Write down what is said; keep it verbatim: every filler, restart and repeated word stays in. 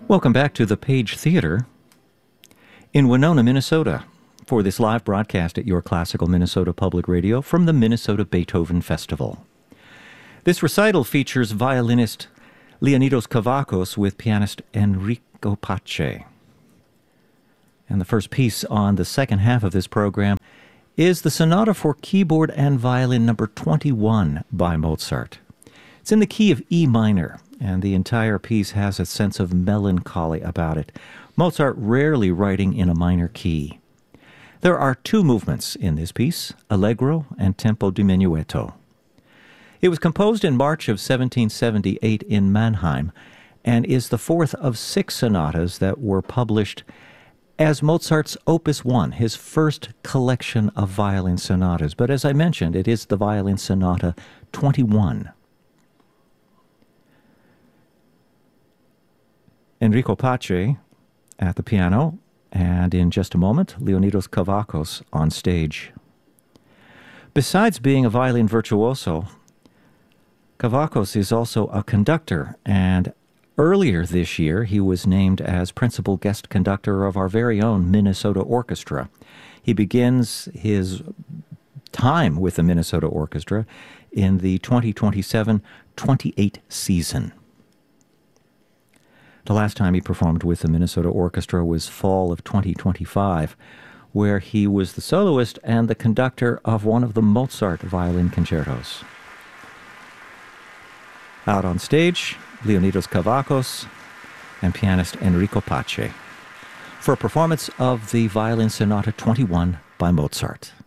Welcome back to the Page Theater in Winona, Minnesota, for this live broadcast at your Classical Minnesota Public Radio from the Minnesota Beethoven Festival. This recital features violinist Leonidas Kavakos with pianist Enrico Pace. And the first piece on the second half of this program is the Sonata for Keyboard and Violin number twenty-one by Mozart. It's in the key of E minor, and the entire piece has a sense of melancholy about it, Mozart rarely writing in a minor key. There are two movements in this piece, Allegro and Tempo diminuito. It was composed in March of seventeen seventy-eight in Mannheim, and is the fourth of six sonatas that were published as Mozart's Opus one, his first collection of violin sonatas. But as I mentioned, it is the Violin Sonata twenty-one. Enrico Pace at the piano, and in just a moment, Leonidas Kavakos on stage. Besides being a violin virtuoso, Kavakos is also a conductor, and earlier this year he was named as principal guest conductor of our very own Minnesota Orchestra. He begins his time with the Minnesota Orchestra in the twenty twenty-seven twenty-eight season. The last time he performed with the Minnesota Orchestra was fall of twenty twenty-five, where he was the soloist and the conductor of one of the Mozart violin concertos. Out on stage, Leonidas Kavakos and pianist Enrico Pace for a performance of the Violin Sonata twenty-one by Mozart.